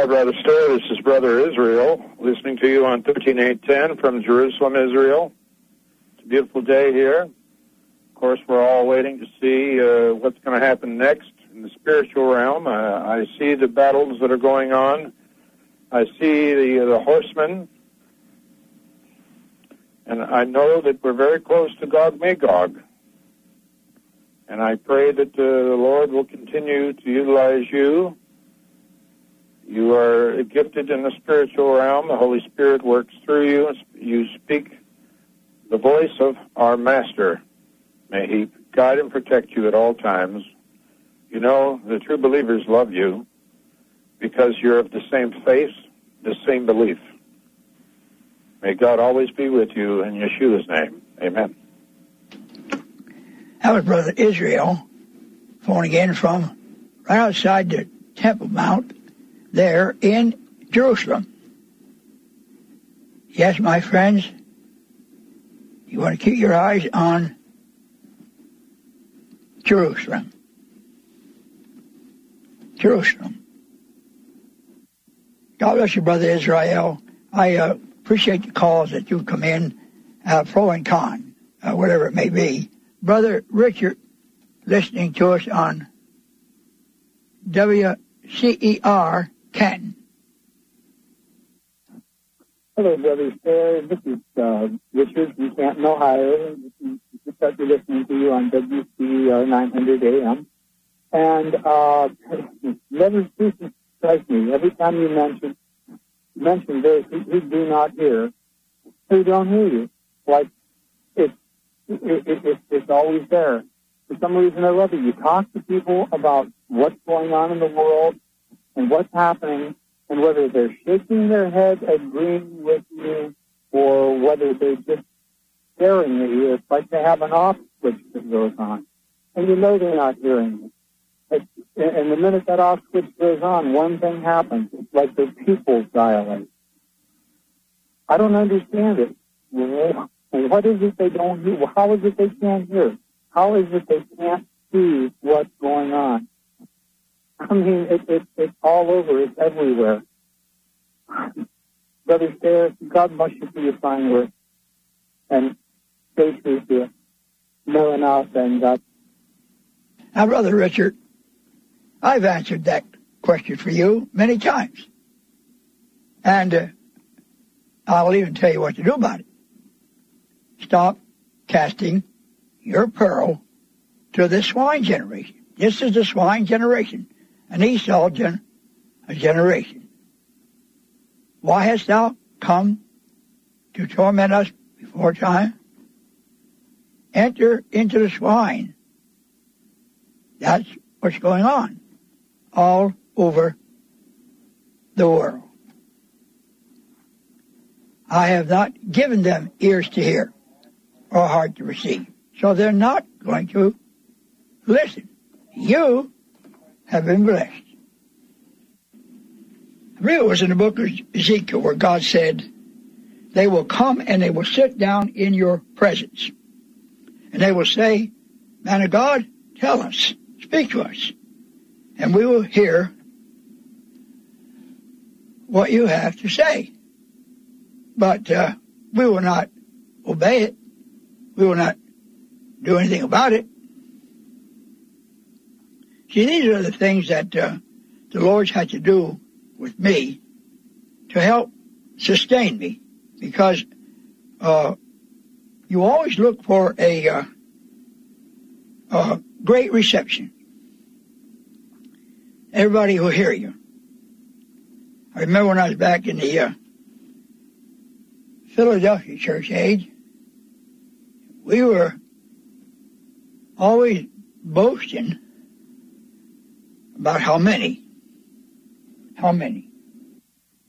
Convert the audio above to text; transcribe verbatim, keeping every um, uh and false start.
God, Brother Stair. This is Brother Israel, listening to you on thirteen eight ten from Jerusalem, Israel. It's a beautiful day here. Of course, we're all waiting to see uh, what's going to happen next in the spiritual realm. Uh, I see the battles that are going on. I see the, the horsemen. And I know that we're very close to Gog Magog. And I pray that uh, the Lord will continue to utilize you. You are gifted in the spiritual realm. The Holy Spirit works through you. You speak the voice of our Master. May He guide and protect you at all times. You know, the true believers love you because you're of the same faith, the same belief. May God always be with you in Yeshua's name. Amen. That was Brother Israel, phone again from right outside the Temple Mount there in Jerusalem. Yes, my friends, you want to keep your eyes on Jerusalem. Jerusalem. God bless you, Brother Israel. I uh, appreciate the calls that you come in, uh, pro and con, uh, whatever it may be. Brother Richard, listening to us on W C E R Canton. Hello, Brother Stair. This is uh, Richard from Canton, Ohio. Just started listening to you on W C E R nine hundred A M. And uh, never ceases to strike me. Every time you mention mention this, who do not hear, who don't hear you. Like, it's, it, it, it, it's always there. For some reason I love it. You talk to people about what's going on in the world and what's happening, and whether they're shaking their head agreeing with you or whether they're just staring at you. It's like they have an off switch that goes on. And you know they're not hearing you. It's, and the minute that off switch goes on, one thing happens. It's like their pupils dilate. I don't understand it. What is it they don't hear? How is it they can't hear? How is it they can't see what's going on? I mean, it, it, it's all over. It's everywhere. Brother Stair, God bless you for your fine work. And stay true to it. Know enough and God. Now, Brother Richard, I've answered that question for you many times. And uh, I'll even tell you what to do about it. Stop casting your pearl to the swine generation. This is the swine generation, an Esau gen- a generation. Why hast thou come to torment us before time? Enter into the swine. That's what's going on all over the world. I have not given them ears to hear or a heart to receive. So they're not going to listen. You have been blessed. I believe it was in the book of Ezekiel where God said, they will come and they will sit down in your presence. And they will say, man of God, tell us, speak to us. And we will hear what you have to say. But uh, we will not obey it. We will not do anything about it. See, these are the things that uh, the Lord's had to do with me to help sustain me, because uh, you always look for a, uh, a great reception. Everybody will hear you. I remember when I was back in the uh, Philadelphia church age, we were always boasting about how many, how many.